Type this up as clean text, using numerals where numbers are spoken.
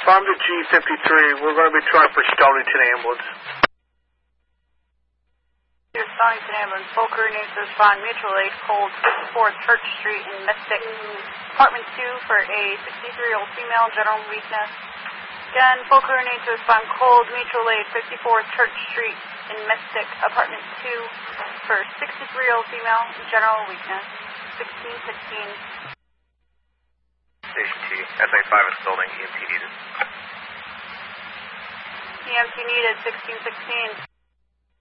Respond to G53. We're going to be trying for Stonington ambulance. Stonington ambulance. Full crew needs to respond. Mutual aid. Cold 54th Church Street in Mystic. Apartment 2 for a 63-year-old female. General weakness. Again, full crew needs to respond. Cold mutual aid. 54th Church Street in Mystic. Apartment 2 for 63-year-old female. General weakness. 1616. Station T. SA5 is building. EMT needed. EMT needed. 1616.